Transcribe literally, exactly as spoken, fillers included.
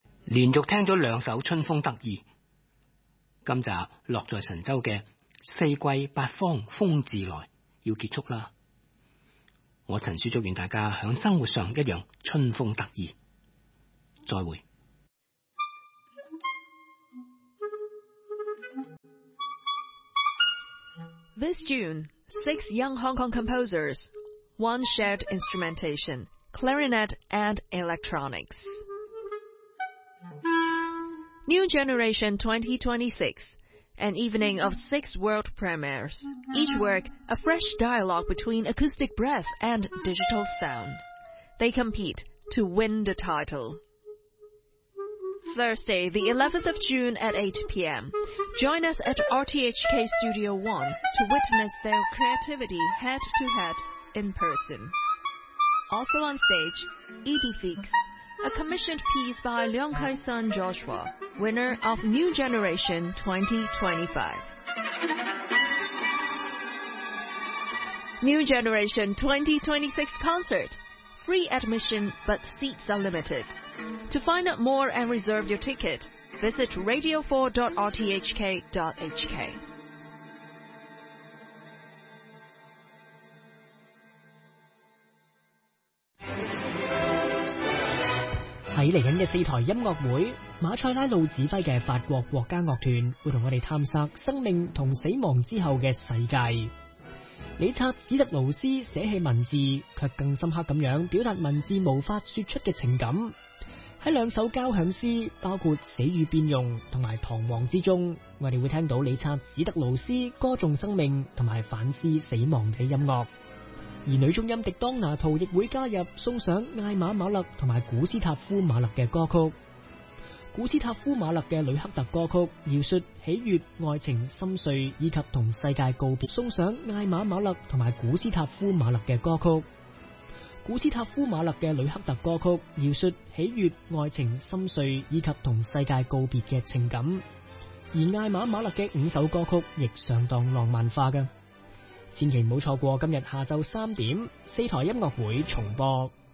連續聽咗兩首春風得意，今集落在神州嘅四季八方風自來要結束啦。我陳書祝願大家響生活上一樣春風得意。再會。 This June, six young Hong Kong composers, one shared instrumentation, clarinet and electronics. New Generation twenty twenty-six, an evening of six world premieres, each work a fresh dialogue between acoustic breath and digital sound. They compete to win the title. Thursday, the eleventh of June at eight p.m. Join us at R T H K Studio One to witness their creativity head-to-head in person. Also on stage, Edifix, a commissioned piece by Leong Kai-sun Joshua, winner of New Generation twenty twenty-five. New Generation twenty twenty-six concert. Free admission, but seats are limited. To find out more and reserve your ticket, visit radio four dot r t h k dot h k. 喺嚟緊嘅四台音樂會，馬塞拉魯指揮嘅法國國家樂團會同我哋探索生命同死亡之後嘅世界。理察史特勞斯寫起文字，卻更深刻咁樣表達文字無法說出嘅情感。喺兩首交響詩，包括死與變容同埋彷徨之中，我哋會聽到理察史特勞斯歌頌生命同埋反思死亡嘅音樂。而女中音迪當拿圖亦會加入送上艾瑪馬勒同埋古斯塔夫馬勒嘅歌曲。古斯塔夫馬勒嘅呂克特歌曲描述喜悅、愛情、心碎以及同世界告別。送上艾瑪馬勒同埋古斯塔夫馬勒嘅歌曲。古斯塔夫馬勒嘅呂克特歌曲描述喜悅、愛情、心碎以及同世界告別嘅情感。而艾瑪馬勒嘅五首歌曲亦相當浪漫化嘅。千祈唔好錯過今日下晝三點四台音樂會重播。